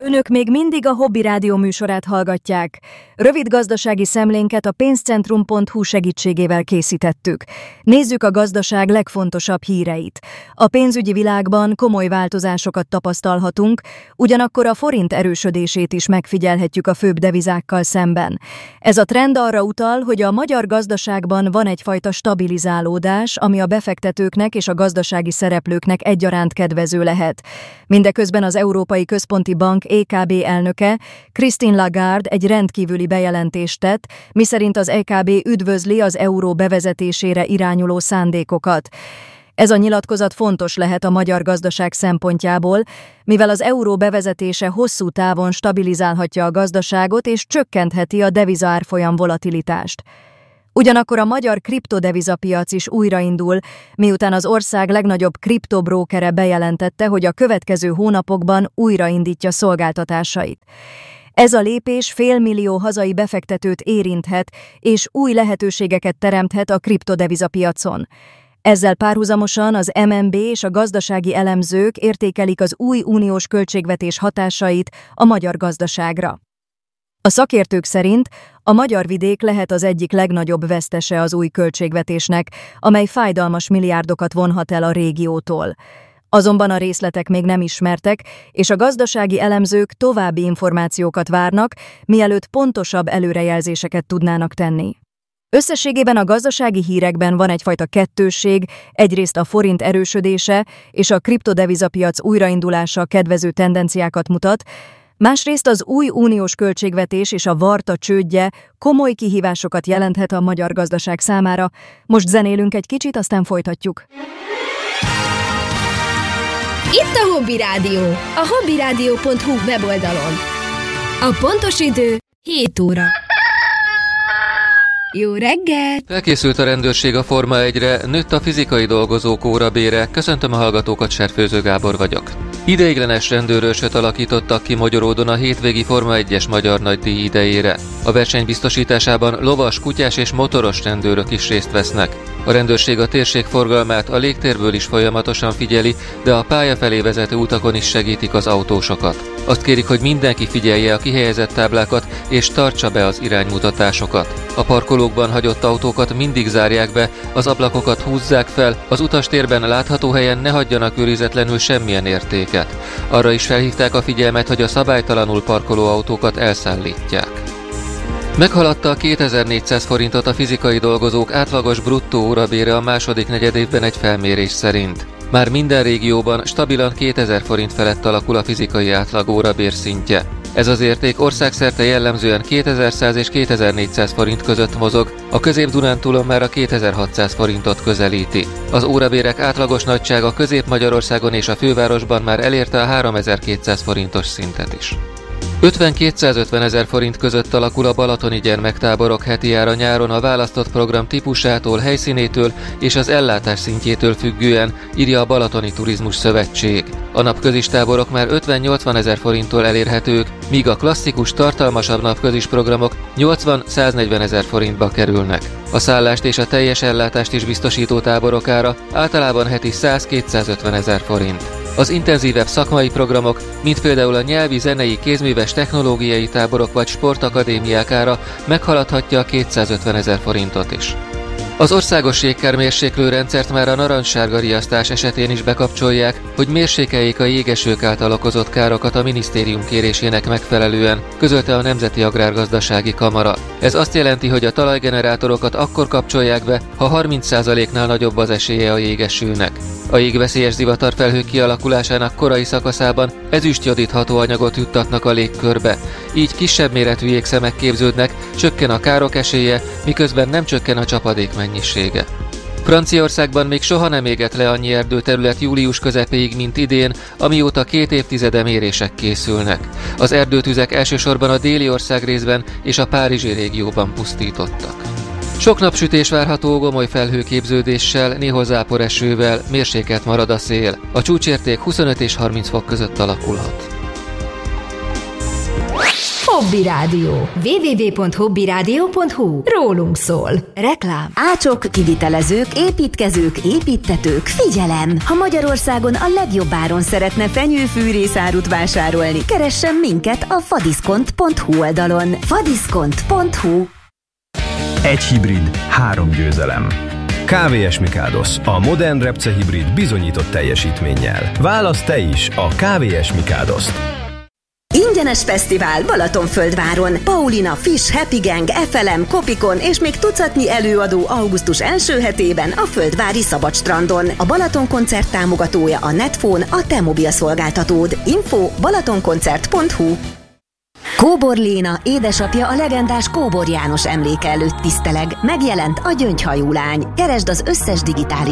Önök még mindig a Hobby Rádió műsorát hallgatják. Rövid gazdasági szemlénket a pénzcentrum.hu segítségével készítettük. Nézzük a gazdaság legfontosabb híreit. A pénzügyi világban komoly változásokat tapasztalhatunk, ugyanakkor a forint erősödését is megfigyelhetjük a főbb devizákkal szemben. Ez a trend arra utal, hogy a magyar gazdaságban van egyfajta stabilizálódás, ami a befektetőknek és a gazdasági szereplőknek egyaránt kedvező lehet. Mindeközben az Európai Központi Bank EKB elnöke, Christine Lagarde egy rendkívüli bejelentést tett, miszerint az EKB üdvözli az euró bevezetésére irányuló szándékokat. Ez a nyilatkozat fontos lehet a magyar gazdaság szempontjából, mivel az euró bevezetése hosszú távon stabilizálhatja a gazdaságot és csökkentheti a devizaárfolyam volatilitást. Ugyanakkor a magyar kriptodevizapiac is újraindul, miután az ország legnagyobb kriptobrókere bejelentette, hogy a következő hónapokban újraindítja szolgáltatásait. Ez a lépés félmillió hazai befektetőt érinthet, és új lehetőségeket teremthet a kriptodevizapiacon. Ezzel párhuzamosan az MNB és a gazdasági elemzők értékelik az új uniós költségvetés hatásait a magyar gazdaságra. A szakértők szerint a magyar vidék lehet az egyik legnagyobb vesztese az új költségvetésnek, amely fájdalmas milliárdokat vonhat el a régiótól. Azonban a részletek még nem ismertek, és a gazdasági elemzők további információkat várnak, mielőtt pontosabb előrejelzéseket tudnának tenni. Összességében a gazdasági hírekben van egyfajta kettősség, egyrészt a forint erősödése és a kriptodevizapiac újraindulása kedvező tendenciákat mutat, másrészt az új uniós költségvetés és a Varta csődje komoly kihívásokat jelenthet a magyar gazdaság számára. Most zenélünk egy kicsit, aztán folytatjuk. Itt a Hobby Rádió, a hobbyradio.hu weboldalon. A pontos idő 7 óra. Jó reggelt! Felkészült a rendőrség a Forma 1-re, nőtt a fizikai dolgozók órabére. Köszöntöm a hallgatókat, Serfőző Gábor vagyok. Ideiglenes rendőrőrsöt alakítottak ki Magyaródon a hétvégi Forma 1-es magyar nagydíj idejére. A verseny biztosításában lovas, kutyás és motoros rendőrök is részt vesznek. A rendőrség a térség forgalmát a légtérből is folyamatosan figyeli, de a pálya felé vezető utakon is segítik az autósokat. Azt kérik, hogy mindenki figyelje a kihelyezett táblákat és tartsa be az iránymutatásokat. A parkolókban hagyott autókat mindig zárják be, az ablakokat húzzák fel, az utastérben látható helyen ne hagyjanak őrizetlenül semmilyen értéket. Arra is felhívták a figyelmet, hogy a szabálytalanul parkoló autókat elszállítják. Meghaladta a 2400 forintot a fizikai dolgozók átlagos bruttó órabére a második negyedévben egy felmérés szerint. Már minden régióban stabilan 2000 forint felett alakul a fizikai átlag órabér szintje. Ez az érték országszerte jellemzően 2100 és 2400 forint között mozog, a Közép-Dunántúlon már a 2600 forintot közelíti. Az órabérek átlagos nagysága Közép-Magyarországon és a fővárosban már elérte a 3200 forintos szintet is. 50-250 ezer forint között alakul a balatoni gyermektáborok heti ára nyáron a választott program típusától, helyszínétől és az ellátás szintjétől függően, írja a Balatoni Turizmus Szövetség. A napközis táborok már 50-80 ezer forinttól elérhetők, míg a klasszikus, tartalmasabb napközis programok 80-140 ezer forintba kerülnek. A szállást és a teljes ellátást is biztosító táborok ára általában heti 100-250 ezer forint. Az intenzívebb szakmai programok, mint például a nyelvi, zenei, kézműves, technológiai táborok vagy sportakadémiák ára meghaladhatja a 250 ezer forintot is. Az országos jégkármérséklő rendszert már a narancssárga riasztás esetén is bekapcsolják, hogy mérsékeljék a jégesők által okozott károkat a minisztérium kérésének megfelelően, közölte a Nemzeti Agrárgazdasági Kamara. Ez azt jelenti, hogy a talajgenerátorokat akkor kapcsolják be, ha 30%-nál nagyobb az esélye a jégesőnek. A jégveszélyes zivatarfelhők kialakulásának korai szakaszában ezüstjodid hatóanyagot juttatnak a légkörbe. Így kisebb méretű jégszemek képződnek, csökken a károk esélye, miközben nem csökken a csapadék mennyisége. Franciaországban még soha nem égett le annyi erdőterület július közepéig, mint idén, amióta 2 évtizede mérések készülnek. Az erdőtüzek elsősorban a déli országrészben és a párizsi régióban pusztítottak. Sok napsütés várható gomoly felhőképződéssel, néhol záporesővel, mérsékelt marad a szél. A csúcsérték 25 és 30 fok között alakulhat. Hobby Rádió. www.hobbyradio.hu. Rólunk szól. Reklám. Ácsok, kivitelezők, építkezők, építtetők, figyelem! Ha Magyarországon a legjobb áron szeretne fenyőfűrészárut vásárolni, keressen minket a fadiszkont.hu oldalon. fadiszkont.hu. Egy hibrid, 3 győzelem. KVS Mikáldosz, a modern repce hibrid bizonyított teljesítménnyel. Válaszd te is a KVS Mikádoszt. Ingyenes fesztivál Balatonföldváron. Paulina, Fish, Happy Gang, FLM, Kopikon és még tucatnyi előadó augusztus első hetében a Földvári Szabadstrandon. A Balaton koncert támogatója a Netphone, a te mobil szolgáltatód. Info balatonkoncert.hu. Kóbor Léna, édesapja a legendás Kóbor János emléke előtt tiszteleg. Megjelent a Gyöngyhajú lány. Keresd az összes digitális